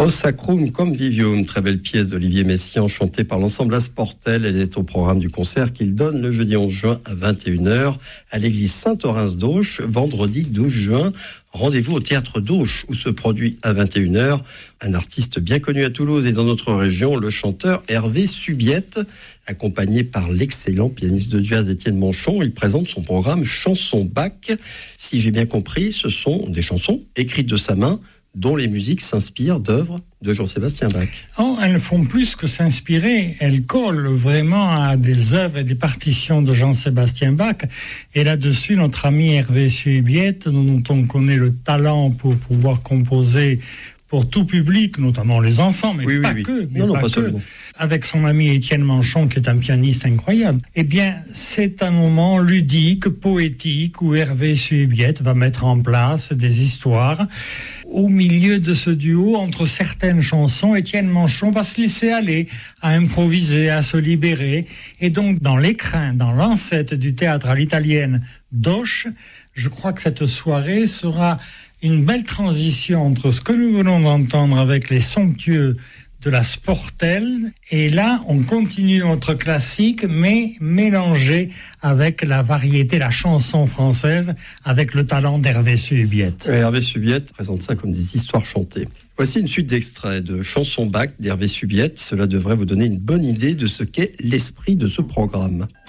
Au Sacrum Convivium, très belle pièce d'Olivier Messiaen chantée par l'ensemble Asportel. Elle est au programme du concert qu'il donne le jeudi 11 juin à 21h à l'église Saint-Orens d'Auch, vendredi 12 juin. Rendez-vous au théâtre d'Auch où se produit à 21h un artiste bien connu à Toulouse et dans notre région, le chanteur Hervé Subiette, accompagné par l'excellent pianiste de jazz Étienne Manchon. Il présente son programme Chansons Bach. Si j'ai bien compris, ce sont des chansons écrites de sa main dont les musiques s'inspirent d'œuvres de Jean-Sébastien Bach. Oh, elles ne font plus que s'inspirer, elles collent vraiment à des œuvres et des partitions de Jean-Sébastien Bach. Et là-dessus, notre ami Hervé Subiette, dont on connaît le talent pour pouvoir composer pour tout public, notamment les enfants, mais oui, pas oui. que. Non, pas seulement. Avec son ami Étienne Manchon, qui est un pianiste incroyable. Eh bien, c'est un moment ludique, poétique, où Hervé Subiette va mettre en place des histoires. Au milieu de ce duo, entre certaines chansons, Étienne Manchon va se laisser aller, à improviser, à se libérer. Et donc, dans l'écrin, dans l'ancêtre du théâtre à l'italienne d'Auch, je crois que cette soirée sera une belle transition entre ce que nous venons d'entendre avec les somptueux de la Sportel, et là, on continue notre classique, mais mélangé avec la variété, la chanson française, avec le talent d'Hervé Subiette. Hervé Subiette présente ça comme des histoires chantées. Voici une suite d'extraits de Chansons Bach d'Hervé Subiette. Cela devrait vous donner une bonne idée de ce qu'est l'esprit de ce programme.